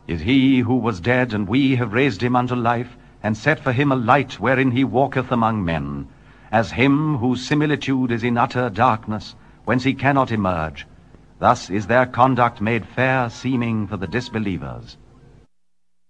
Is he who was dead, and we have raised him unto life, and set for him a light wherein he walketh among men, as him whose similitude is in utter darkness, whence he cannot emerge. Thus is their conduct made fair seeming for the disbelievers.